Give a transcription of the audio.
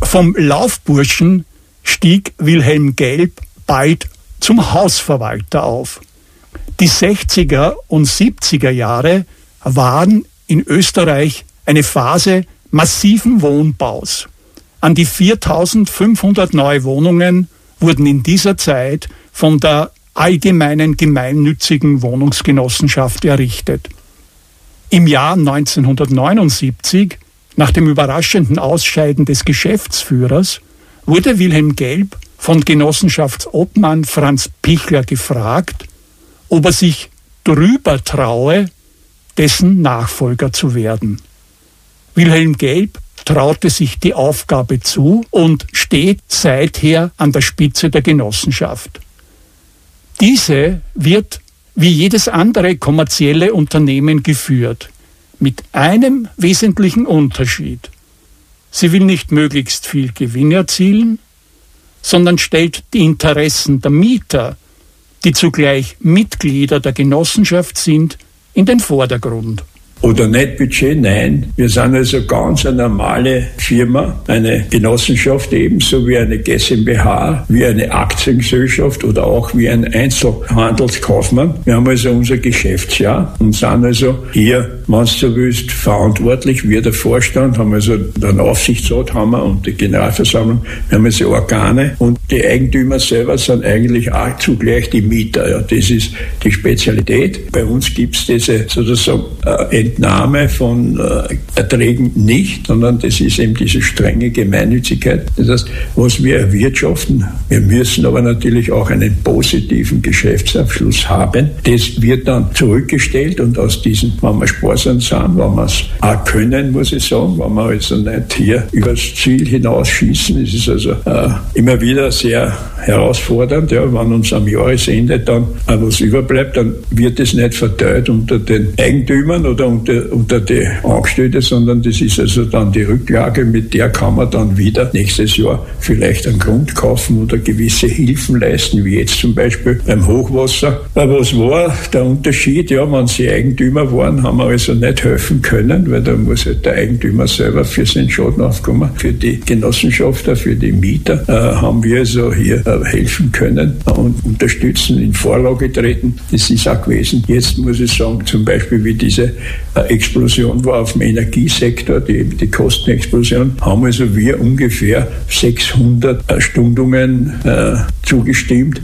Vom Laufburschen stieg Wilhelm Gelb bald zum Hausverwalter auf. Die 60er und 70er Jahre waren in Österreich eine Phase massiven Wohnbaus. An die 4.500 neue Wohnungen wurden in dieser Zeit von der Allgemeinen Gemeinnützigen Wohnungsgenossenschaft errichtet. Im Jahr 1979, nach dem überraschenden Ausscheiden des Geschäftsführers, wurde Wilhelm Gelb von Genossenschaftsobmann Franz Pichler gefragt, ob er sich drüber traue, dessen Nachfolger zu werden. Wilhelm Gelb traute sich die Aufgabe zu und steht seither an der Spitze der Genossenschaft. Diese wird wie jedes andere kommerzielle Unternehmen geführt, mit einem wesentlichen Unterschied. Sie will nicht möglichst viel Gewinn erzielen, sondern stellt die Interessen der Mieter, die zugleich Mitglieder der Genossenschaft sind, in den Vordergrund. Oder nicht Budget, nein. Wir sind also ganz eine normale Firma, eine Genossenschaft ebenso wie eine GmbH, wie eine Aktiengesellschaft oder auch wie ein Einzelhandelskaufmann. Wir haben also unser Geschäftsjahr und sind also hier, wenn du so willst, verantwortlich. Wir, der Vorstand, haben also den Aufsichtsrat haben wir und die Generalversammlung, wir haben also Organe und die Eigentümer selber sind eigentlich auch zugleich die Mieter. Ja, das ist die Spezialität. Bei uns gibt es diese sozusagen Entnahme von Erträgen nicht, sondern das ist eben diese strenge Gemeinnützigkeit. Das heißt, was wir erwirtschaften, wir müssen aber natürlich auch einen positiven Geschäftsabschluss haben. Das wird dann zurückgestellt und aus diesen, wenn wir sparsam sind, wenn wir es auch können, muss ich sagen, wenn wir also nicht hier übers Ziel hinausschießen. Es ist also immer wieder sehr herausfordernd, ja, wenn uns am Jahresende dann was überbleibt, dann wird es nicht verteilt unter den Eigentümern oder unter die Angestellten, sondern das ist also dann die Rücklage, mit der kann man dann wieder nächstes Jahr vielleicht einen Grund kaufen oder gewisse Hilfen leisten, wie jetzt zum Beispiel beim Hochwasser. Aber was war der Unterschied? Ja, wenn sie Eigentümer waren, haben wir also nicht helfen können, weil da muss halt der Eigentümer selber für seinen Schaden aufkommen. Für die Genossenschafter, für die Mieter haben wir also hier helfen können und unterstützen, in Vorlage treten. Das ist auch gewesen. Jetzt muss ich sagen, zum Beispiel wie diese Explosion war auf dem Energiesektor, die Kostenexplosion, haben also wir ungefähr 600 Stundungen zugestimmt.